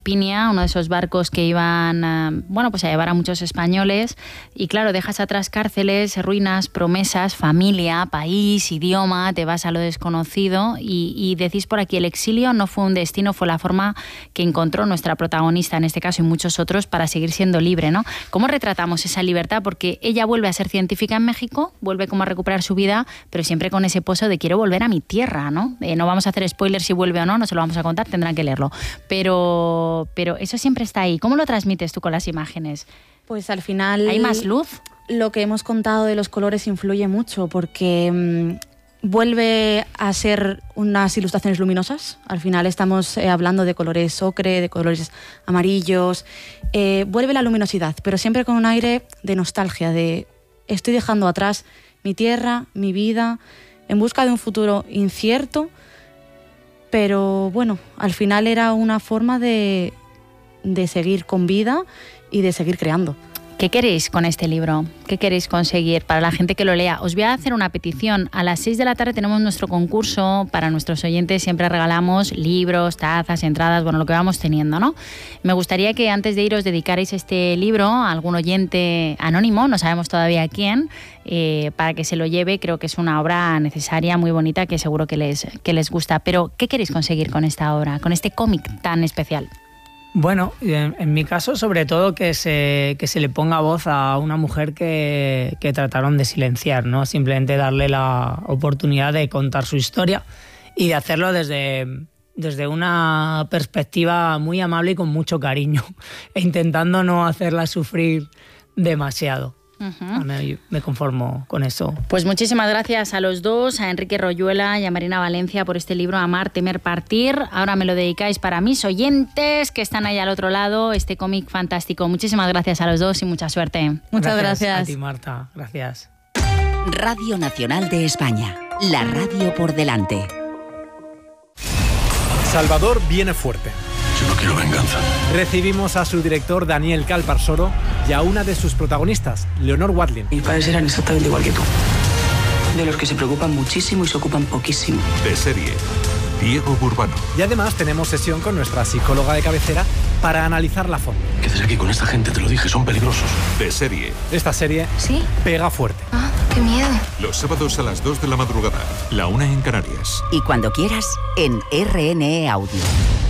Pinia, uno de esos barcos que iban, pues a llevar a muchos españoles, y claro, dejas atrás cárceles, ruinas, promesas, familia, país, idioma, te vas a lo desconocido y decís por aquí, el exilio no fue un destino, fue la forma que encontró nuestra protagonista en este caso y muchos otros para seguir siendo libre, ¿no? ¿Cómo retratamos esa libertad? Porque ella vuelve a ser científica en México, vuelve como a recuperar su vida, pero siempre con ese pozo de quiero volver a mi tierra, ¿no? No vamos a hacer spoilers si vuelve o no se lo vamos a contar, tendrán que leerlo, pero eso siempre está ahí. ¿Cómo lo transmites tú con las imágenes? Pues al final... ¿Hay más luz? Lo que hemos contado de los colores influye mucho porque vuelve a ser unas ilustraciones luminosas. Al final estamos hablando de colores ocre, de colores amarillos. Vuelve la luminosidad, pero siempre con un aire de nostalgia, de estoy dejando atrás mi tierra, mi vida, en busca de un futuro incierto, pero bueno, al final era una forma de seguir con vida y de seguir creando. ¿Qué queréis con este libro? ¿Qué queréis conseguir para la gente que lo lea? Os voy a hacer una petición. A las 6 de la tarde tenemos nuestro concurso para nuestros oyentes. Siempre regalamos libros, tazas, entradas, lo que vamos teniendo, ¿no? Me gustaría que antes de ir os dedicarais este libro a algún oyente anónimo, no sabemos todavía quién, para que se lo lleve. Creo que es una obra necesaria, muy bonita, que seguro que les gusta. Pero, ¿qué queréis conseguir con esta obra, con este cómic tan especial? Bueno, en mi caso, sobre todo, que se le ponga voz a una mujer que trataron de silenciar, ¿no? Simplemente darle la oportunidad de contar su historia y de hacerlo desde una perspectiva muy amable y con mucho cariño, e intentando no hacerla sufrir demasiado. Me conformo con eso. Pues muchísimas gracias a los dos, a Enrique Royuela y a Marina Valencia por este libro, Amar, Temer, Partir. Ahora me lo dedicáis para mis oyentes que están ahí al otro lado, este cómic fantástico. Muchísimas gracias a los dos y mucha suerte. Muchas gracias. A ti, Marta. Gracias. Radio Nacional de España. La radio por delante. Salvador viene fuerte. Yo no quiero venganza. Recibimos a su director Daniel Calparsoro y a una de sus protagonistas, Leonor Watling. Mis padres eran exactamente igual que tú. De los que se preocupan muchísimo y se ocupan poquísimo. De serie, Diego Burbano. Y además tenemos sesión con nuestra psicóloga de cabecera para analizarla a fondo. ¿Qué haces aquí con esta gente? Te lo dije, son peligrosos. De serie. Esta serie ¿sí? Pega fuerte. Ah, qué miedo. Los sábados a las 2 de la madrugada, la 1 en Canarias. Y cuando quieras, en RNE Audio.